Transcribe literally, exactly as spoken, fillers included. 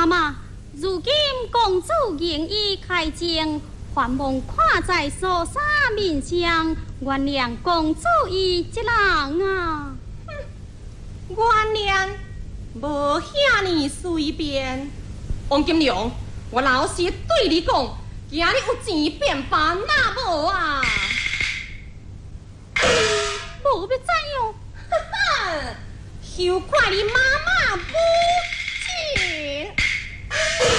妈妈，如今公主言意开情，还望看在所杀面上，原谅公主伊这人啊。 原谅，无遐尼随便。王金良，我老实对你讲，今日有钱变烦哪无啊？ 无要怎样？ 哈哈，休怪你妈妈不